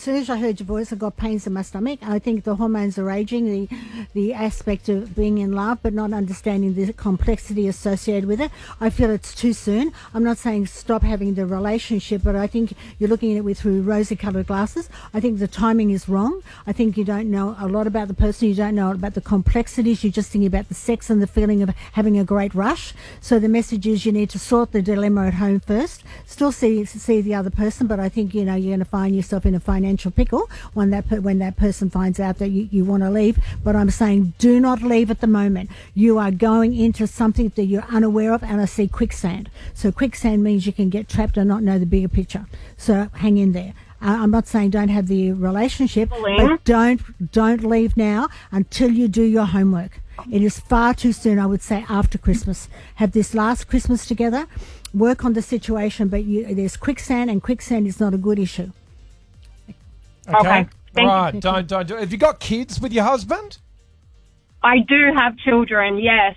soon as I heard your voice, I got pains in my stomach. I think the hormones are raging, the aspect of being in love, but not understanding the complexity associated with it. I feel it's too soon. I'm not saying stop having the relationship, but I think you're looking at it through rosy-coloured glasses. I think the timing is wrong. I think you don't know a lot about the person. You don't know about the complexities. You're just thinking about the sex and the feeling of having a great rush. So the message is you need to sort the dilemma at home first. Still see the other person, but I think, you're going to find yourself in a financial pickle when that person finds out that you want to leave. But I'm saying do not leave at the moment. You are going into something that you're unaware of, and I see quicksand. So quicksand means you can get trapped and not know the bigger picture. So hang in there. I'm not saying don't have the relationship, but don't leave now until you do your homework. It is far too soon, I would say, after Christmas. Have this last Christmas together, work on the situation, but there's quicksand, and quicksand is not a good issue. Okay. Right, don't do it. Have you got kids with your husband? I do have children, yes.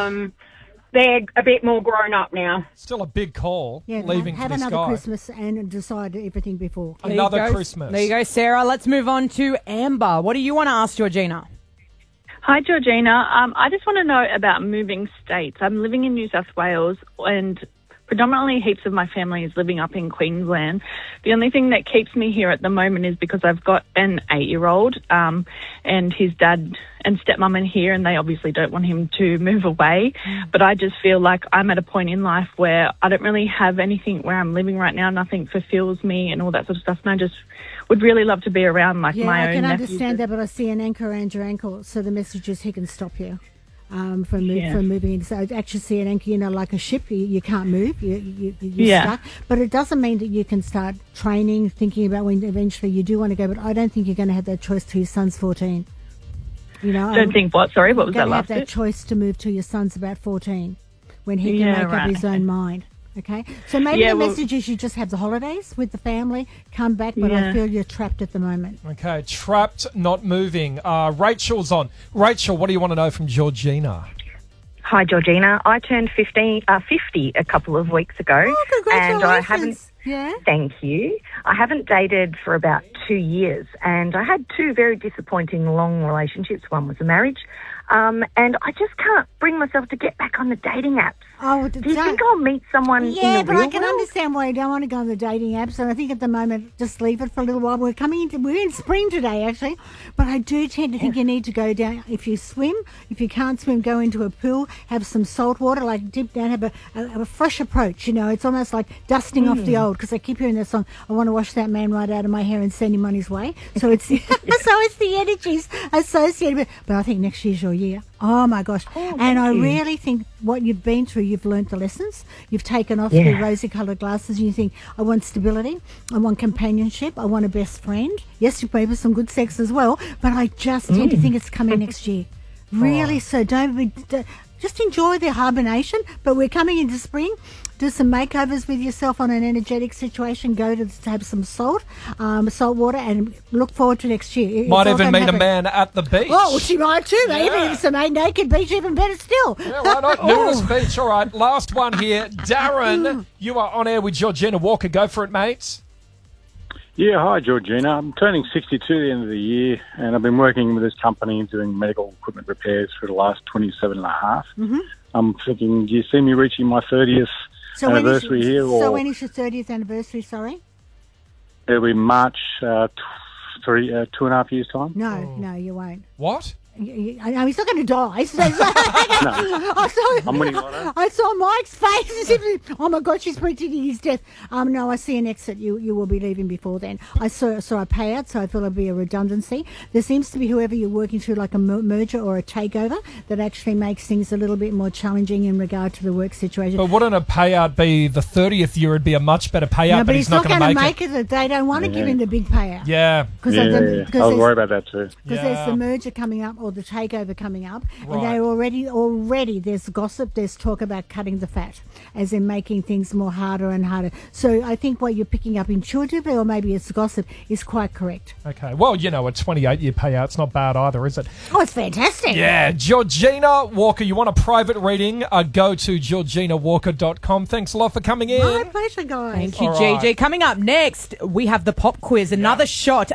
They're a bit more grown up now. Still a big call, yeah, leaving for this guy. Have another Christmas and decide everything before. Another Christmas. There you go, Sarah. Let's move on to Amber. What do you want to ask Georgina? Hi, Georgina. I just want to know about moving states. I'm living in New South Wales, and predominantly heaps of my family is living up in Queensland. The only thing that keeps me here at the moment is because I've got an 8-year-old and his dad and stepmom are here, and they obviously don't want him to move away. But I just feel like I'm at a point in life where I don't really have anything where I'm living right now. Nothing fulfills me and all that sort of stuff. And I just would really love to be around my own nephews. I can understand that, but I see an anchor around your ankle, so the message is he can stop you. From moving in. So I actually see an anchor, like a ship. You can't move. You're stuck. But it doesn't mean that you can start training, thinking about when eventually you do want to go. But I don't think you're going to have that choice till your son's 14. Don't think what? Sorry, what was that last bit? Have that choice to move till your son's about 14, when he can make up his own mind. Okay, so maybe the message is you just have the holidays with the family, come back, but I feel you're trapped at the moment. Okay, trapped, not moving. Rachel's on. Rachel, what do you want to know from Georgina? Hi, Georgina. I turned 50 a couple of weeks ago. Oh, congratulations. And I haven't... Yeah. Thank you. I haven't dated for about 2 years, and I had 2 very disappointing long relationships. One was a marriage, and I just can't bring myself to get back on the dating apps. Oh, do you think I'll meet someone in the real world? Yeah, but I can understand why you don't want to go on the dating apps, and I think at the moment, just leave it for a little while. We're in spring today, actually, but I do tend to think you need to go down. If you swim, if you can't swim, go into a pool, have some salt water, like dip down, have a fresh approach. It's almost like dusting off the old, because I keep hearing that song, I want to wash that man right out of my hair and send him on his way. So it's it's the energies associated with it. But I think next year's your year. Oh, my gosh. And I really think what you've been through, you've learnt the lessons. You've taken off the rosy-coloured glasses, and you think, I want stability, I want companionship, I want a best friend. Yes, you may have some good sex as well, but I just tend to think it's coming next year. Really, so just enjoy the hibernation, but we're coming into spring. Do some makeovers with yourself on an energetic situation. Go to have some salt water, and look forward to next year. Might even meet a man at the beach. Oh, well, she might too. Yeah. Even if it's a naked beach, even better still. Yeah, why not? Nudist beach. All right, last one here. Darren, you are on air with Georgina Walker. Go for it, mates. Yeah, hi, Georgina. I'm turning 62 at the end of the year, and I've been working with this company doing medical equipment repairs for the last 27 and a half. Mm-hmm. I'm thinking, do you see me reaching my 30th anniversary here? So when is your 30th anniversary, sorry? It'll be March 2.5 years' time. No, you won't. What? No, he's not going to die. I'm winning lotto. I saw Mike's face. Oh my God, she's predicting his death. No, I see an exit. You will be leaving before then. I saw a payout, so I feel it'll be a redundancy. There seems to be whoever you're working through, like a merger or a takeover, that actually makes things a little bit more challenging in regard to the work situation. But wouldn't a payout be the 30th year? It'd be a much better payout. No, but he's not going to make it. They don't want to give him the big payout. Yeah. I was worried about that too. Because there's the merger coming up, or the takeover coming up, and they're already there's gossip, there's talk about cutting the fat, as in making things more harder and harder. So I think what you're picking up intuitively, or maybe it's gossip, is quite correct. Okay, well, a 28-year payout's not bad either, is it? Oh, it's fantastic. Yeah, Georgina Walker, you want a private reading? Go to georginawalker.com. Thanks a lot for coming in. My pleasure, guys. Thank you, Gigi. Coming up next, we have the pop quiz, another shot